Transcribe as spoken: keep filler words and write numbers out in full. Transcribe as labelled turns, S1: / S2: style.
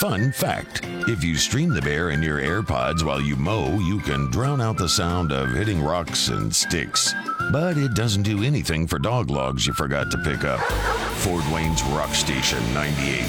S1: Fun fact, if you stream the bear in your AirPods while you mow, you can drown out the sound of hitting rocks and sticks. But it doesn't do anything for dog logs you forgot to pick up. Fort Wayne's Rock Station ninety-eight